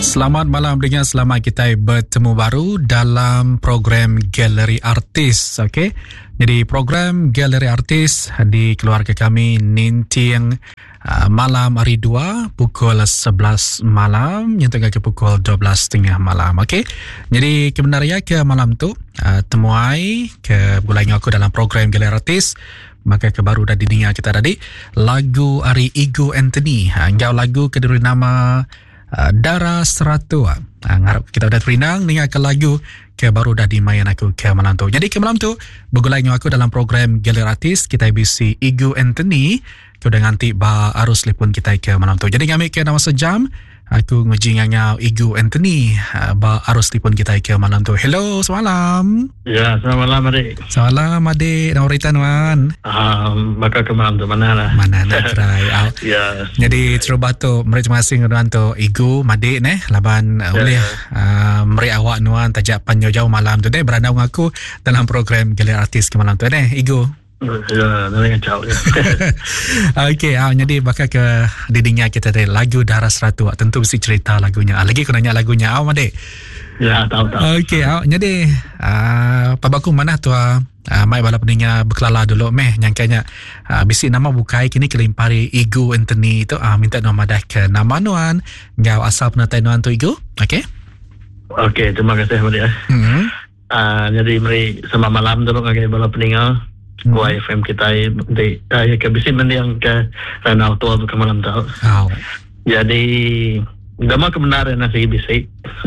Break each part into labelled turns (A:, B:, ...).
A: Selamat malam dengan selamat kita bertemu baru dalam program Galeri Artis. Okey. Jadi program Galeri Artis di keluarga kami Ninting malam hari 2 pukul 11 malam yang tengah ke pukul 12.30 malam. Okey. Jadi kebenaran ke malam tu temuai ke bulan aku dalam program Galeri Artis. Maka kebaru dah didengar kita tadi lagu Ari Ego Anthony. Engkau lagu kedua nama Darah Seratu. Ngarap kita dah terinang dengarkan lagu ke baru dah dimain aku ke malam tu. Jadi ke malam tu bergulanya aku dalam program Galeri Artis kita bisi Ego Anthony. Kau dah nganti ba arus telefon kita ke malam tu. Jadi kami ke dalam sejam aku nguji ngau Ego Anthony ba arus telefon kita ke malam tu. Hello, semalam.
B: Ya, selamat malam adik.
A: Semalam adik, nama Rita Nuan.
B: Maka ke malam tu mana lah.
A: Mana nak try.
B: Ya.
A: Jadi coba tu mereka masing Nuan tu Ego madik neh laban boleh mereka awak Nuan tajak panjang jauh malam tu deh berada dengan aku dalam program Galeri Artis ke malam tu deh Ego.
B: Ya, dengan jauh ya.
A: Okey, jadi bakal ke didinya kita dari lagu Darah Seratu. Tentu mesti cerita lagunya. Lagi aku nanya lagunya Madik.
B: Ya, tahu.
A: Okey, jadi pabaku mana tu mai balap ninya berkelala dulu meh nyangkanya bisi nama bukai kini kelimpari Ego Anthony tu minta nama dah ke nama Nuan ngau asal penatai Nuan tu Ego. Okey.
B: Okey, terima kasih Madik. Jadi mari sama malam dulu ngagai balap peninggal. Kuai FM kita di ke bisi mendiang ke Ranau tua ke malam tahu. Jadi nama kebenaran nasi bisi.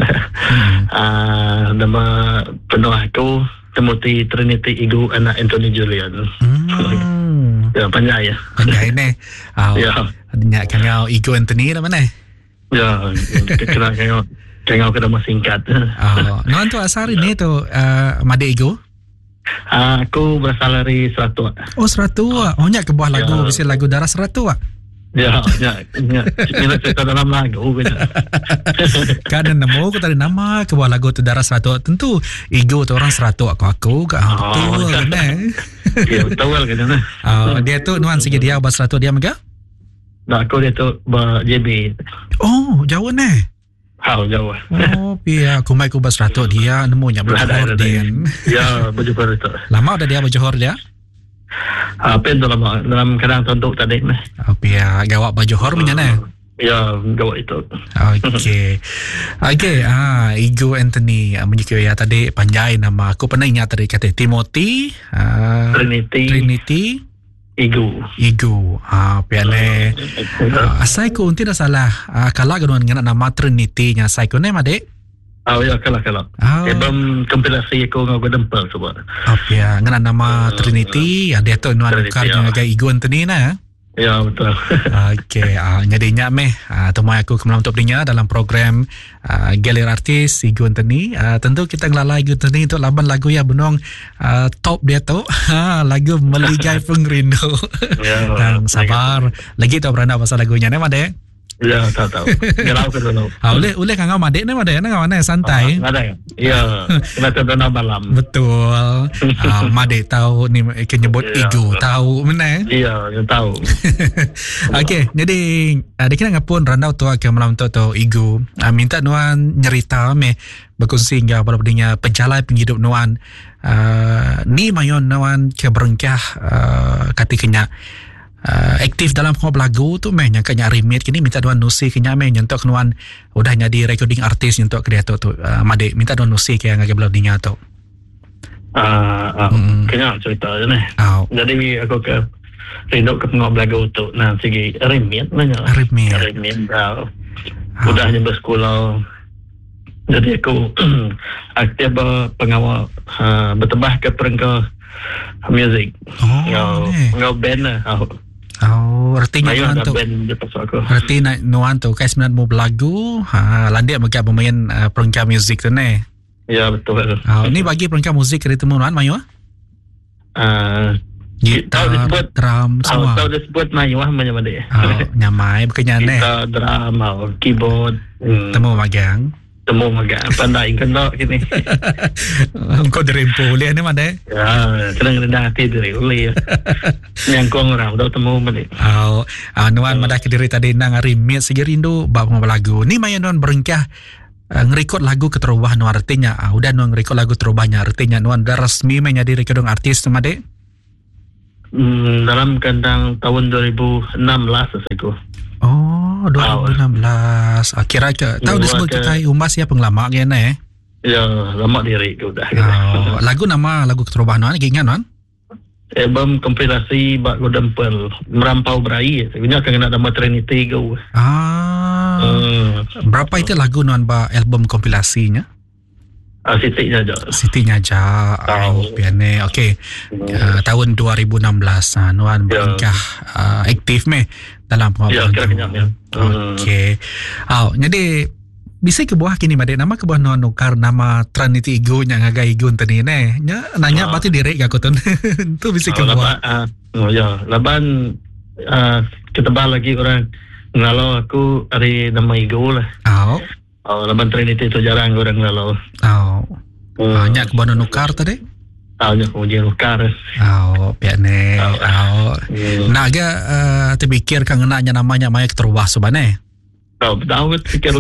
B: Nama penuh aku Timothy Trinity Ego anak Anthony Julian. Ya panjang ya.
A: Panjang ni. Ya. Adanya kau Ego Anthony dah mana?
B: Ya, kena kau kena singkat.
A: Nuan tu asal ni tu Made Ego.
B: Aku berasal dari Seratu.
A: Oh Seratu. Oh nyak ke buah lagu bisa lagu Darah Seratu
B: Ya, ini cerita dalam lagu.
A: Kan ada nama aku tadi nama ke buah lagu tu Darah Seratu. Tentu Ego tu orang Seratu aku ke betul kan.
B: Ya betul kan.
A: Dia tu Nuan sikit dia bahasa Seratu dia mega?
B: Nah, aku dia tu JB.
A: Oh, jauh ni.
B: Jauh.
A: Oh, pia aku mai ku bahasa Seratu dia nemunya berjohor dia.
B: Ya, berjohor itu.
A: Lama dah dia berjohor dia?
B: Pen tu lama dalam kadang tunduk tadi ni.
A: Pia gawak berjohor punya ni.
B: Ya, gawak itu.
A: Okey. Ego Anthony menyuka ya tadi panjai nama aku pernah ingat tadi kata Timothy Trinity Ego. Piane. Asai ko tidak salah. Kalau dengan nama Trinity nya asai ko ni Madik.
B: Ya kalau. Ebam kompilasi ko ngau gedempel coba.
A: Pia dengan nama Trinity dia tu nuan karnya agak Ego Anthony na.
B: Ya betul.
A: Okey, nyadinya meh temui aku kemalam untuk dinya dalam program Galeri Artis Ego Anthony. Tentu kita ngelalai Ego Anthony untuk laban lagu ya benong top dia tu. Lagu Meligai Pengrindu. Dan sabar. Lagi tahu beranda pasal lagunya ni Madik?
B: Ya, tahu. Gelau ke dulu.
A: Boleh kang Madik ni Madik ni kawan santai.
B: Ada. Ya, kena terdengar malam.
A: Betul. Madik tahu ni nyebut Ego tahu mana?
B: Iya, tahu.
A: Okey, jadi ada kena ngapun randau tu ke malam tu Ego. Minta Nuan nyerita berkongsi hingga pada pedingnya perjalanan penghidup Nuan. Ni mayon Nuan ke berengkah katikanya aktif dalam pengop lagu tu yang kanya remit kini minta Nuan nusi kenya nyentok Nuan udah jadi recording artis nyentok ke dia tu Madik minta Nuan nusi ke yang agak belau dinya tu.
B: Kena cerita je ni. Jadi aku ke rindu ke pengop lagu tu segi remit nanya. Remit udahnya bersekolah. Jadi aku aktif pengawal bertembah ke perengkau music. Ngau band lah.
A: Artinya Nuan tu. Artinya Nuan tu kai sebenarnya mau berlagu, landia mereka bermain perangkat muzik tu ni.
B: Ya betul.
A: Ni bagi perangkat muzik dari temu Nuan mayu? Gitar, drum semua.
B: Tahu disebut mayu macam mana?
A: Nyamai bukannya ni.
B: Gitar, drum, keyboard.
A: Temu magang.
B: temu agak pandai kan tak kini.
A: Kau dirimpu boleh ni mana?
B: Ya, kadang rendah hati dari boleh. Nyangkong orang dah temu balik.
A: Nuan madah kediri tadi nang remit segi rindu bab lagu. Ni maya nuan berengkah ngerekod lagu keterubah nuan artinya. Udah nuan ngerekod lagu terubahnya artinya nuan dah resmi menjadi rekodong artis tu made.
B: Dalam kandang tahun 2016 aku.
A: 2016. Kira tahu disebut kita umas ya penglama kena
B: Ya, lama diri ke udah.
A: Lagu keterubahan nuan ingat nuan?
B: Album kompilasi Bak Godempel Merampau Berai. Sebenarnya akan kena nama Trinity go.
A: Berapa itu lagu nuan ba album kompilasinya? Sitinya aja. Biane. Okey. Tahun 2016 nuan bernikah aktif dalam pengawalan. Okey. Jadi bisa ke buah kini madek nama ke buah nuan nukar nama Trinity Ego nya ngaga Ego tadi ne. Nanya berarti direk aku tu. Tu bisa ke buah.
B: Laban ketebal lagi orang ngalau aku hari nama Ego lah. Laban Trinity tu jarang orang ngalau.
A: Banyak ke buah nukar tadi?
B: Banyak kemudian nukar.
A: Biane. Nak agak terfikir kan nanya namanya maya keterubah subane.
B: Tahu fikir.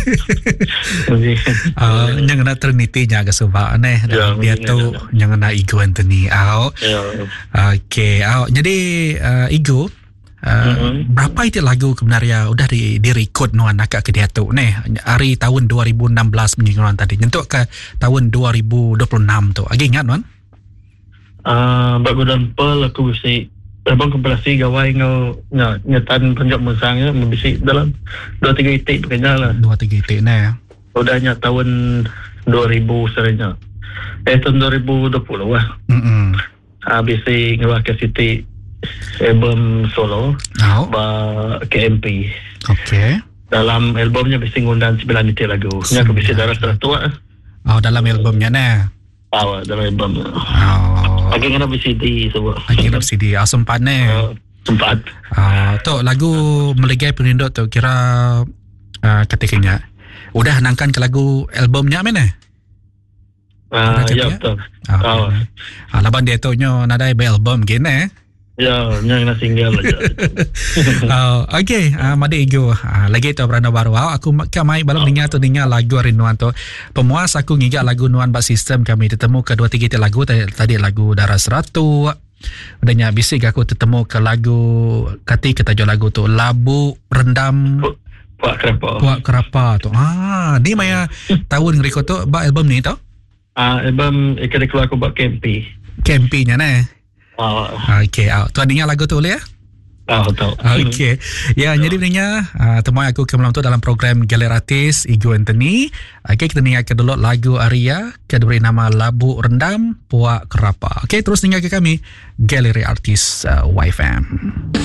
A: Yang kena Trinity nya agak subah aneh. Dia tu yang kena Ego Anthony. Okey. Jadi Ego berapa itu lagu sebenarnya udah direkod nuan akak ke dia tu hari tahun 2016 menyinggung tadi nyentuk ke tahun 2026 tu lagi ingat nuan?
B: Bagus dan pel aku bisi abang kompilasi gawai ngau nyetan penjak musangnya membisi dalam 2-3 itik kayaknya lah 2-3
A: itik
B: udahnya tahun 2000 serenya tahun 2020 lah bisi ngawak ke Siti album solo KMP.
A: Okey.
B: Dalam albumnya bisa ngundang 9 itik lagu. Nya aku bisa darah tua.
A: Dalam albumnya
B: dalam album. Lagi kena CD semua.
A: Lagi kena CD. Sempat
B: sempat.
A: Tu lagu Melegai Perindu tu kira ketikanya udah nangkan ke lagu albumnya mana?
B: Ya betul.
A: Laban dia tu nyo nadai album gini
B: Ya, yang nak single aja.
A: Okey, Made Ego. Lagi tu beranda baru. Aku kamai balam dengar lagu Rinduan tu. Pemuas aku ngigak lagu nuan bak sistem kami ketemu ke 2-3 lagu tadi lagu Darah Seratu. Udahnya bisik aku ketemu ke lagu kita tajuk lagu tu Labu Rendam Puak Kerapa tu. Ni maya tahun rekod tu bak album ni tu.
B: Album ikan keluar aku bak
A: Kempinya Okey, tuan dengar lagu tu boleh ya?
B: Tahu.
A: Okey. Ya, jadi sebenarnya temuan aku ke malam tu dalam program Galeri Artis Ego Anthony. Okey, kita dengar ke dulu lagu Arya ke diberi nama Labu Rendam Puak Kerapa. Okey, terus dengar ke kami Galeri Artis YFM.